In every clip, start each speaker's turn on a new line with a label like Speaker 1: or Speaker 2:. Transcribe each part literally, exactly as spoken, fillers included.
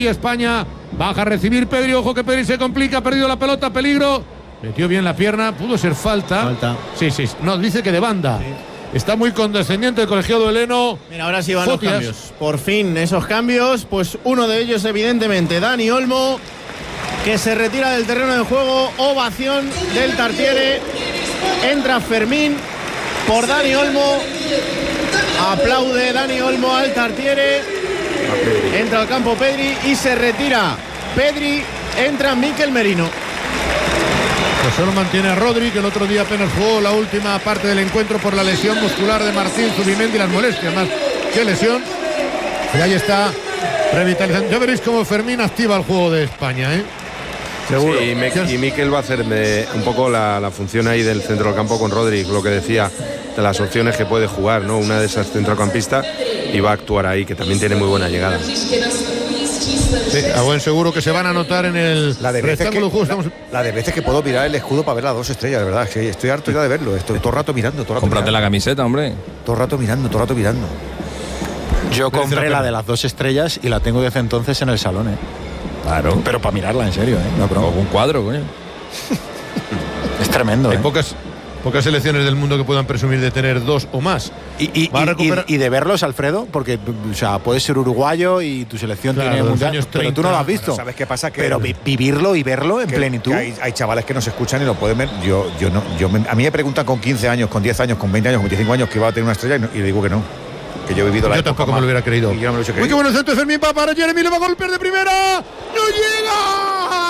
Speaker 1: Y España baja a recibir Pedri, ojo que Pedri se complica, ha perdido la pelota, peligro. Metió bien la pierna, pudo ser falta.
Speaker 2: Falta.
Speaker 1: Sí, sí, no, dice que de banda. Sí. Está muy condescendiente el colegiado heleno.
Speaker 3: Mira, ahora sí van los cambios. Por fin, esos cambios, pues uno de ellos evidentemente Dani Olmo, que se retira del terreno de juego. Ovación del Tartiere. Entra Fermín por Dani Olmo. Aplaude Dani Olmo al Tartiere. Entra al campo Pedri y se retira Pedri. Entra Mikel Merino.
Speaker 1: Pues solo mantiene a Rodri, que el otro día apenas jugó la última parte del encuentro por la lesión muscular de Martín Zubimendi y las molestias más que lesión. Y ahí está revitalizando. Ya veréis cómo Fermín activa el juego de España, ¿eh?
Speaker 4: Seguro. Sí, y, Me, y Mikel va a hacer de, un poco la, la función ahí del centro del campo con Rodri, lo que decía de las opciones que puede jugar, ¿no? Una de esas centrocampistas, y va a actuar ahí, que también tiene muy buena llegada.
Speaker 1: Sí, a buen seguro que se van a anotar en el
Speaker 2: la de veces que, la, la de veces que puedo mirar el escudo para ver las dos estrellas, de verdad. Que estoy harto ya de verlo. Estoy todo el rato mirando. Todo el rato
Speaker 5: Cómprate
Speaker 2: mirando.
Speaker 5: la camiseta, hombre.
Speaker 2: Todo el rato mirando, todo el rato mirando. Yo compré la de las dos estrellas y la tengo desde entonces en el salón, ¿eh?
Speaker 5: Claro.
Speaker 2: Pero para mirarla, en serio, ¿eh?
Speaker 5: No, pero un cuadro, coño.
Speaker 2: Es tremendo,
Speaker 1: Hay
Speaker 2: ¿eh?
Speaker 1: pocas, pocas selecciones del mundo que puedan presumir de tener dos o más.
Speaker 2: Y, y, y, recuperar... y, y de verlos, Alfredo, porque o sea, puedes ser uruguayo y tu selección
Speaker 1: claro,
Speaker 2: tiene mundial,
Speaker 1: años
Speaker 2: pero tú no lo has visto.
Speaker 6: Bueno, ¿sabes qué pasa? Que
Speaker 2: pero vi, vivirlo y verlo en
Speaker 6: que,
Speaker 2: plenitud.
Speaker 6: Que hay, hay chavales que nos escuchan y lo pueden ver. Yo, yo no, yo me, a mí me preguntan con quince años, con diez años, con veinte años, con veinticinco años que iba a tener una estrella y, no, y le digo que no. Que yo he vivido la
Speaker 1: Yo tampoco más, me lo hubiera creído.
Speaker 6: Yo no me lo
Speaker 1: Uy, qué bueno el centro de Fermín, va para Jeremy, le va a golpear de primera. ¡No llega!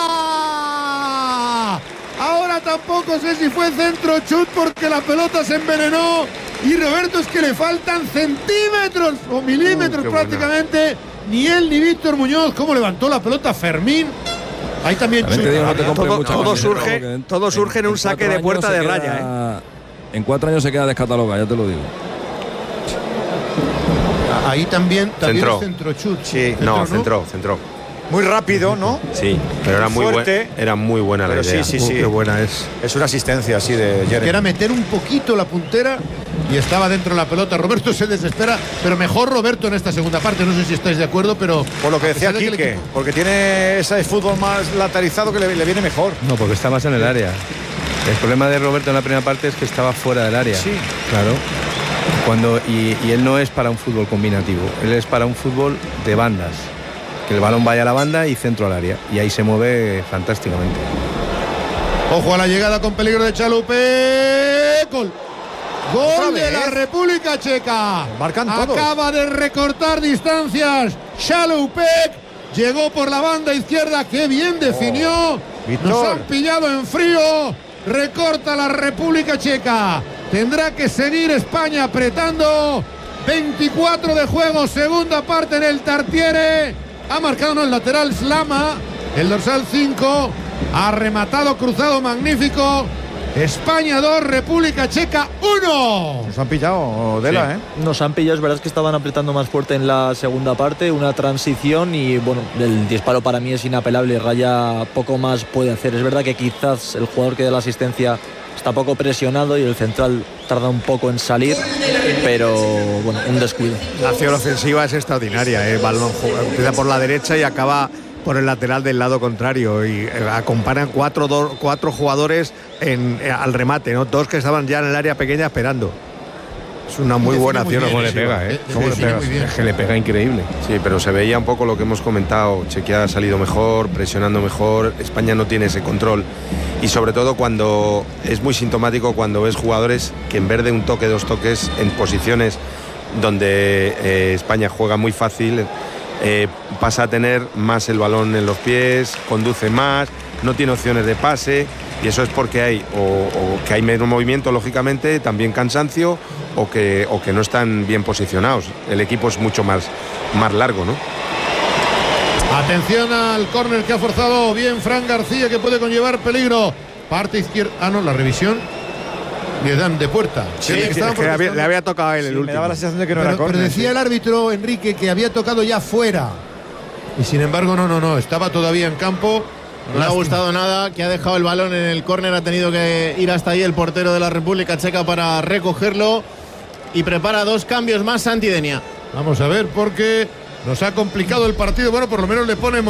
Speaker 1: Ahora tampoco sé si fue centro chut porque la pelota se envenenó. Y Roberto, es que le faltan centímetros o milímetros uh, prácticamente. Buena. Ni él ni Víctor Muñoz. ¿Cómo levantó la pelota Fermín? Ahí también chut.
Speaker 7: Digo, no te todo, todo surge, todo surge en un saque de puerta de
Speaker 5: queda,
Speaker 7: raya. ¿eh?
Speaker 5: En cuatro años se queda descatalogado, ya te lo digo.
Speaker 1: Ahí también, también
Speaker 4: centró.
Speaker 1: centro chut.
Speaker 4: Sí, centró, no, centró, centró.
Speaker 6: Muy rápido, ¿no?
Speaker 4: Sí, pero era muy,
Speaker 6: fuerte,
Speaker 4: buen, era muy buena la idea.
Speaker 6: Sí, sí, sí.
Speaker 4: Uh, qué buena es.
Speaker 6: Es una asistencia así de Jeremy.
Speaker 1: Era meter un poquito la puntera y estaba dentro de la pelota. Roberto se desespera, pero mejor Roberto en esta segunda parte. No sé si estáis de acuerdo, pero...
Speaker 6: Por lo que decía Quique, que equipo... porque tiene ese fútbol más lateralizado que le, le viene mejor.
Speaker 8: No, porque está más en el área. El problema de Roberto en la primera parte es que estaba fuera del área.
Speaker 6: Sí.
Speaker 8: Claro. Cuando, y, y él no es para un fútbol combinativo, él es para un fútbol de bandas, que el balón vaya a la banda y centro al área, y ahí se mueve fantásticamente.
Speaker 1: Ojo a la llegada con peligro de Chalupé. Gol. Gol de la República Checa.
Speaker 6: Marcan todos.
Speaker 1: Acaba de recortar distancias Chalupé. Llegó por la banda izquierda, qué bien definió. Oh, Nos han pillado en frío. Recorta la República Checa. Tendrá que seguir España apretando. veinticuatro de juego, segunda parte en el Tartiere. Ha marcado no, el lateral Slama, el dorsal cinco. Ha rematado cruzado magnífico. España dos, República Checa uno.
Speaker 6: Nos han pillado, Dela, sí. ¿eh?
Speaker 9: Nos han pillado, es verdad que estaban apretando más fuerte en la segunda parte, una transición y bueno, el disparo para mí es inapelable, Raya poco más puede hacer. Es verdad que quizás el jugador que da la asistencia está poco presionado y el central tarda un poco en salir, pero bueno, un descuido.
Speaker 7: La acción ofensiva es extraordinaria, ¿eh? El balón empieza por la derecha y acaba por el lateral del lado contrario y acompañan cuatro, do, cuatro jugadores en, eh, al remate, ¿no? Dos que estaban ya en el área pequeña esperando. Es una muy buena acción.
Speaker 4: ¿Cómo le pega, eh?
Speaker 8: ¿Cómo le pega? Es que le pega increíble.
Speaker 4: Sí, pero se veía un poco lo que hemos comentado. Chequia ha salido mejor, presionando mejor. España no tiene ese control. Y sobre todo cuando es muy sintomático cuando ves jugadores que en vez de un toque, dos toques, en posiciones donde eh, España juega muy fácil, eh, pasa a tener más el balón en los pies, conduce más, no tiene opciones de pase. Y eso es porque hay o, o que hay menos movimiento, lógicamente, también cansancio, o que, o que no están bien posicionados. El equipo es mucho más, más largo, ¿no?
Speaker 1: Atención al córner que ha forzado bien Fran García, que puede conllevar peligro. Parte izquierda. Ah, no, la revisión. Le dan de puerta.
Speaker 7: Sí, que, que, que había, le había tocado a él el sí, último. Me daba la sensación de que no
Speaker 1: pero,
Speaker 7: era córner.
Speaker 1: Pero decía sí. el árbitro, Enrique, que había tocado ya fuera. Y sin embargo, no, no, no. Estaba todavía en campo.
Speaker 3: No le ha gustado nada, que ha dejado el balón en el córner, ha tenido que ir hasta ahí el portero de la República Checa para recogerlo y prepara dos cambios más Santi Denia.
Speaker 1: Vamos a ver, porque Nos ha complicado el partido. Bueno, por lo menos le ponemos